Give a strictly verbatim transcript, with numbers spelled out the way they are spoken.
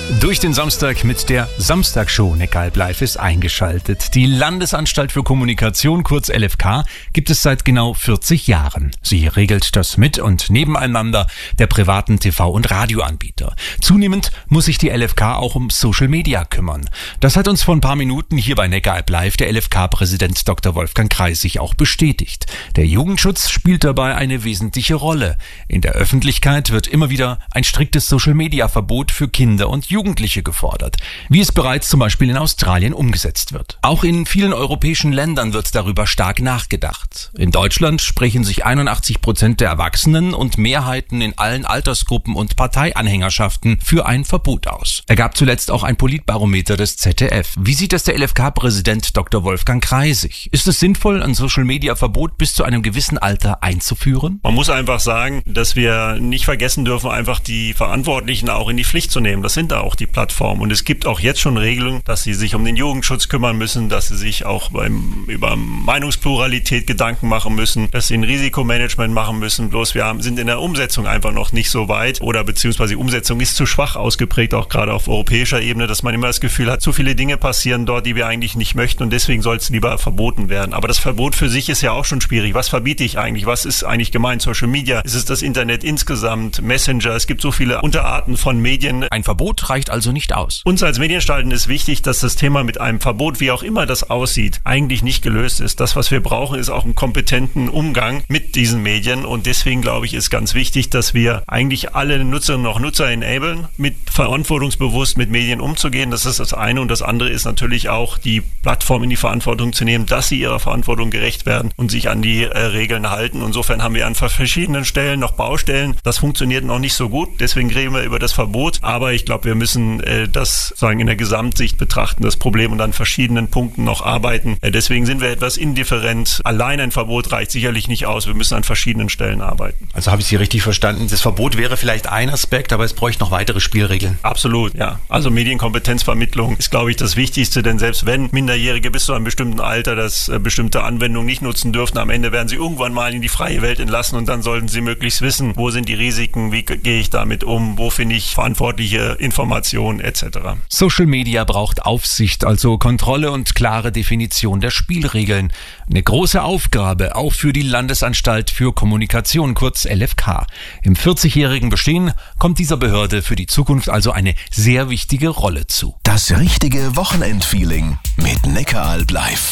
Durch den Samstag mit der Samstagshow. Neckaralb Live ist eingeschaltet. Die Landesanstalt für Kommunikation, kurz L F K, gibt es seit genau vierzig Jahren. Sie regelt das mit und nebeneinander der privaten T V- und Radioanbieter. Zunehmend muss sich die L F K auch um Social Media kümmern. Das hat uns vor ein paar Minuten hier bei Neckaralb Live der L F K-Präsident Doktor Wolfgang Kreisig auch bestätigt. Der Jugendschutz spielt dabei eine wesentliche Rolle. In der Öffentlichkeit wird immer wieder ein striktes Social-Media-Verbot für Kinder und Jugendliche Jugendliche gefordert, wie es bereits zum Beispiel in Australien umgesetzt wird. Auch in vielen europäischen Ländern wird darüber stark nachgedacht. In Deutschland sprechen sich einundachtzig Prozent der Erwachsenen und Mehrheiten in allen Altersgruppen und Parteianhängerschaften für ein Verbot aus. Er gab zuletzt auch ein Politbarometer des Z D F. Wie sieht das der L F K-Präsident Doktor Wolfgang Kreisig? Ist es sinnvoll, ein Social-Media-Verbot bis zu einem gewissen Alter einzuführen? Man muss einfach sagen, dass wir nicht vergessen dürfen, einfach die Verantwortlichen auch in die Pflicht zu nehmen. Das sind da auch die Plattform. Und es gibt auch jetzt schon Regelungen, dass sie sich um den Jugendschutz kümmern müssen, dass sie sich auch beim, über Meinungspluralität Gedanken machen müssen, dass sie ein Risikomanagement machen müssen. Bloß wir haben, sind in der Umsetzung einfach noch nicht so weit oder beziehungsweise die Umsetzung ist zu schwach ausgeprägt, auch gerade auf europäischer Ebene, dass man immer das Gefühl hat, zu viele Dinge passieren dort, die wir eigentlich nicht möchten und deswegen soll es lieber verboten werden. Aber das Verbot für sich ist ja auch schon schwierig. Was verbiete ich eigentlich? Was ist eigentlich gemeint? Social Media? Ist es das Internet insgesamt? Messenger? Es gibt so viele Unterarten von Medien. Ein Verbot reicht also nicht aus. Uns als Medienanstalten ist wichtig, dass das Thema mit einem Verbot, wie auch immer das aussieht, eigentlich nicht gelöst ist. Das, was wir brauchen, ist auch einen kompetenten Umgang mit diesen Medien und deswegen glaube ich, ist ganz wichtig, dass wir eigentlich alle Nutzerinnen und Nutzer enablen, mit verantwortungsbewusst mit Medien umzugehen. Das ist das eine und das andere ist natürlich auch, die Plattform in die Verantwortung zu nehmen, dass sie ihrer Verantwortung gerecht werden und sich an die äh, Regeln halten. Insofern haben wir an verschiedenen Stellen noch Baustellen. Das funktioniert noch nicht so gut, deswegen reden wir über das Verbot, aber ich glaube, wir müssen äh, das sagen in der Gesamtsicht betrachten, das Problem und an verschiedenen Punkten noch arbeiten. Äh, deswegen sind wir etwas indifferent. Allein ein Verbot reicht sicherlich nicht aus. Wir müssen an verschiedenen Stellen arbeiten. Also habe ich Sie richtig verstanden. Das Verbot wäre vielleicht ein Aspekt, aber es bräuchte noch weitere Spielregeln. Absolut, ja. Also Medienkompetenzvermittlung ist, glaube ich, das Wichtigste, denn selbst wenn Minderjährige bis zu einem bestimmten Alter das äh, bestimmte Anwendungen nicht nutzen dürfen, am Ende werden sie irgendwann mal in die freie Welt entlassen und dann sollten sie möglichst wissen, wo sind die Risiken, wie gehe ich damit um, wo finde ich verantwortliche Informationen et cetera. Social Media braucht Aufsicht, also Kontrolle und klare Definition der Spielregeln. Eine große Aufgabe, auch für die Landesanstalt für Kommunikation, kurz L F K. Im vierzigjährigen Bestehen kommt dieser Behörde für die Zukunft also eine sehr wichtige Rolle zu. Das richtige Wochenendfeeling mit Neckaralb Live.